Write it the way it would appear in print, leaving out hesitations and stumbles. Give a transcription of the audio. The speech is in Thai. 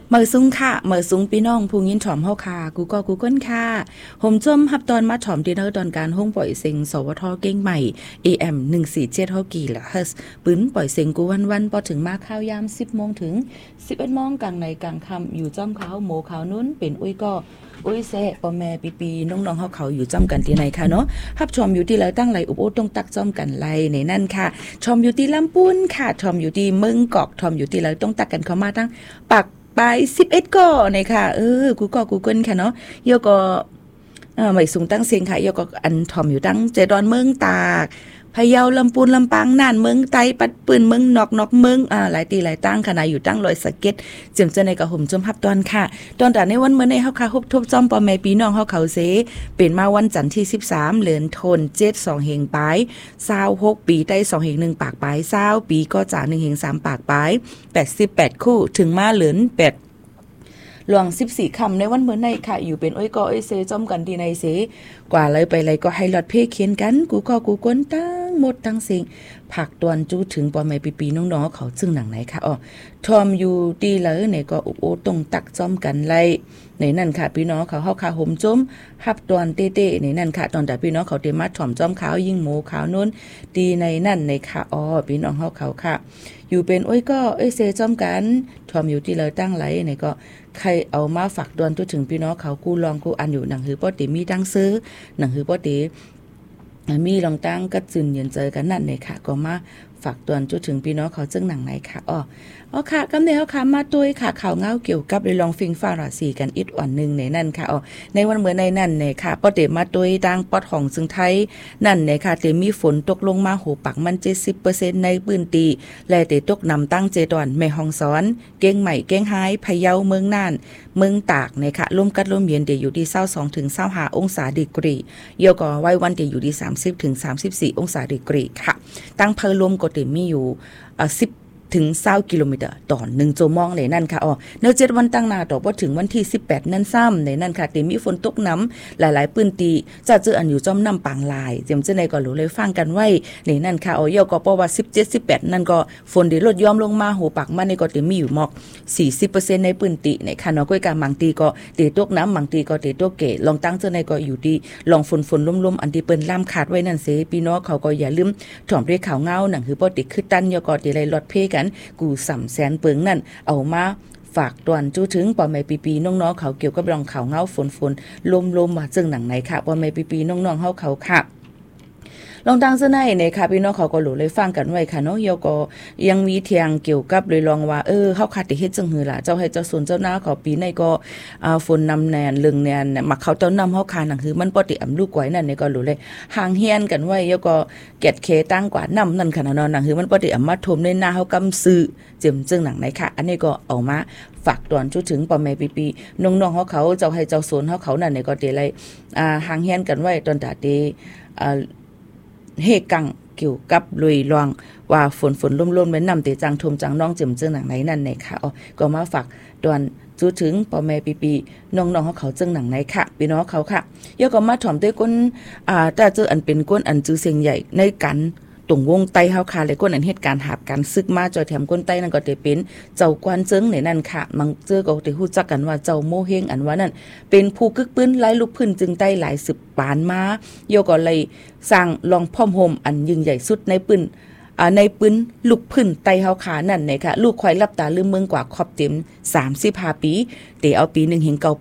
เมื่อซุ้งค่ะเมื่อซุ้งพี่น้องผู้ยินถ่อมเฮาค่ะกูก็กูก้นค่ะห่มจมฮับตอนมาถ่อมดินเนอร์ตอนการห้องปล่อยเซ็งสวทเก้งใหม่ AM 147เฮากี่ละเฮิรตซ์ปืนปล่อยเซ็งกูวันๆพอถึงมาข้าวยาม 10 โมงถึง 11 โมงกลางในกลางค่ำอยู่จ้อมขาวโหมขาวนู้นเป็นอุ้ยก็อุ้ยแซ่ปอแม่ปีๆน้องๆเฮาเขาอยู่จ้อมกันที่ไหนค่ะเนาะฮับชมอยู่ที่แล้วตั้งไหลอุบโอตรงตักจ้อมกันไหลในนั่นค่ะชมอยู่ที่ลำปูนค่ะชมอยู่ที่เมืองกอกชมอยู่ที่แล้วต้องตักกันเข้ามาทั้งปักไป11ก่อนี่ค่ะกูก็กูเกิลค่ะเนาะยก็ไม่สูงตั้งเสียงค่ะยก็อันถ่อมอยู่ตั้งเจดอนเมืองตากพะเยาลำพูนลำปางน่านเมืองไตปัดปืนเมืองนอกเมืองหลายตีหลายตั้งขนาดอยู่ตั้งลอยสะเก็ดเจียมเจในกระห่มจมฮับตอนค่ะตอนแต่ในวันเมื่อในเฮาค่ะฮบทบจอมปอแม่ปีน้องเฮาเขาเสเป็นมาวันจันทร์ที่13เดือนธันวาคม7 2เฮงปลาย26ปีใต้2เฮง1ปากปลาย20ปีก็จ่า1เฮง3ปากปลาย88คู่ถึงมาเหลือน8หลวง14คำในวันเมื่อในค่ะอยู่เป็นอ้อยก็อ้อยเซจอมกันที่ในเสกว่าเลยไปเลยก็ให้หลอดเพเขียนกันกูก็กูก้นตั้งหมดทั้งสิ่งผักตวนจู้ถึงปอไม่ปีน้องๆเขาซึ่งหนังไหนค่ะทอมอยู่ดีเลยเนี่ยก็อุโอตรงตักจอมกันไล่ในนั่นค่ะพี่น้องเขาเฮาค่ะห่มจมฮับตวนเต้ๆในนั่นค่ะตอนแต่พี่น้องเขาเตมาถ่อมจอมขาวยิ่งหมูขาวนู้นดีในนั่นในค่ะพี่น้องเฮาเขาค่ะอยู่เป็นอ้อยก็อ้อยเซจอมกันทอมอยู่ที่เลยตั้งไหลเนี่ยก็ใครเอามาฝากดวนตัวถึงพี่น้องเขากูลองกูอันอยู่หนังหือป้อติมีตั้งซื้อหนังหือป้อติมีลองตั้งก็จึนเย็นเจอกันนั่นเนี่ยค่ะก็มาฝากดวนตัวถึงพี่น้องเขาจึงหนังไหนค่ะค่ะกำเนิดค่ะมาตุ้ยค่ะข่าวเงาเกี่ยวกับเลยลองฟิงฟ้าราศีกันอีกอ่อนนึงในนั่นค่ะในวันเมื่อในนั่นเนี่ยค่ะป้อเตมาตุ้ยดังปอดของซึ่งไทยนั่นเนี่ยค่ะเตมีฝนตกลงมาโหปักมัน 70% ในพื้นที่และเตตกนำตั้งเจดอนแม่ฮ่องสอนเก้งใหม่เก้งหายพะเยาเมืองน่านเมืองตากเนี่ยค่ะลมกัดลมเย็นเตอยู่ที่22ถึง25องศาดีกรีเยาก็ไว้วันเตอยู่ที่30ถึง34องศาดีกรีค่ะตั้งเพลมก็เตมีอยู่10ถึง20กิโลเมตรต่อ1ชั่วโมงในนั่นค่ะเนื้อ7วันตั้งหน้าต่อบ่ถึงวันที่18นั่นซ้ำในนั่นค่ะมีฝนตกน้ำหลายๆพื้นที่จะเจออันอยู่จอมน้ำปางลายเจียมเจในก็รู้เลยฟังกันไว้ในนั่นค่ะยก็เพราะว่า17 18นั่นก็ฝนได้ลดย่อมลงมาหูปากมันนี่ก็มีอยู่หมอก 40% ในพื้นที่ในค่ะเนาะก้อยกาบางทีก็ตตกน้ำบางทีก็ตตกเกลองตั้งเจในก็อยู่ดีลองฝนล่มๆอันที่เปิ้นล่ามขาดไว้นั่นเสพี่น้องเขาก็อย่าลืมถ่อมด้วยข่าวเงาหนังคือบ่ติคือตันยก็ติไล่ลดเพกันกู300,000เปิงนั่นเอามาฝากตวนจู้ถึงปอไม่ปีน้องๆเขาเกี่ยวกับรองข่าวเงาฝนลมมาจึงหนังไหนค่ะปอไม่ปีน้องๆเฮาเขาค่ะลองดังซะในเนี่ยค่ะพี่น้องเขาก็รู้เลยฟังกันไว้ค่ะเนาะยก็ยังมีเทียงเกี่ยวกับเลยลองว่าเฮาคาติเฮ็ดจังหือล่ะเจ้าให้เจ้าสวนเจ้านาเขาปีในก็ฝนนำแนนลึงแนนมักเขาเจ้านำเฮาคาหนังคือมันปกติอำลูกไว้นั่นเนี่ยก็รู้เลยห่างเฮียนกันไว้ยก็แกดเคตั้งกว่านำนั่นค่ะเนาะหนังคือมันปกติอำมาถมในหน้าเฮากำซื้อเจิมจึงหนังไหนค่ะอันนี้ก็เอามาฝากตอนจุถึงปอแม่ปีน้องๆเขาเจ้าให้เจ้าสวนเขานั่นเนี่ยก็เตเลยห่างเฮียนกันไว้ตอนตาเตเฮกังเกี่ยวกับลุยลองว่าฝนล่มๆแม่นำเตจังทมจังน้องเจิมเจิงหนังไหนนั่นเนี่ยค่ะก็มาฝากตอนจูถึงปอแม่ปีน้องๆเขาเจิงหนังไหนค่ะพี่น้องเขาค่ะยก็มาถ่อมด้วยก้นแต่เจออันเป็นก้นอันจื้อเสียงใหญ่ในกันตรงวงไตเฮาค่ะเลยก้นอันเหตุการณ์หาบการซึกมาจอยแถมก้นไตนั่นก็จะเป็นเจ้ากวนเจิงในนั่นค่ะมังเจอก็ได้ฮู้จักกันว่าเจ้าโมเฮงอันว่านั่นเป็นผู้กึกปื้นหลายลูกพื้นจึงไตหลาย10ปานมาโยก็เลยสร้างลองพ่อมโฮมอันยิ่งใหญ่สุดในปืนลูกพื้นไตเฮาขานั่นเนี่ยค่ะลูกควายรับตาลืมเมืองกว่าครอบเต็ม35ปีเตเอาปี1เฮงเก่า